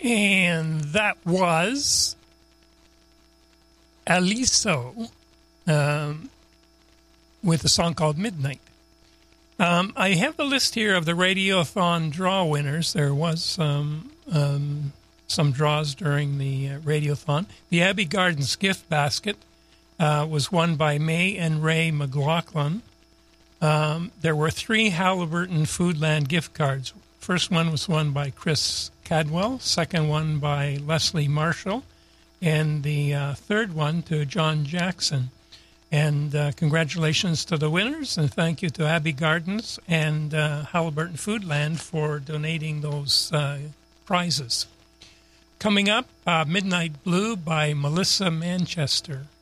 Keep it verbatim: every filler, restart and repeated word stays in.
And that was Aliso um, with a song called Midnight. Um, I have the list here of the Radiothon draw winners. There was um, um, some draws during the uh, Radiothon. The Abbey Gardens gift basket uh, was won by May and Ray McLaughlin. Um, there were three Halliburton Foodland gift cards. First one was won by Chris Cadwell, second one by Leslie Marshall, and the uh, third one to John Jackson. And uh, congratulations to the winners, and thank you to Abbey Gardens and uh, Halliburton Foodland for donating those uh, prizes. Coming up, uh, Midnight Blue by Melissa Manchester.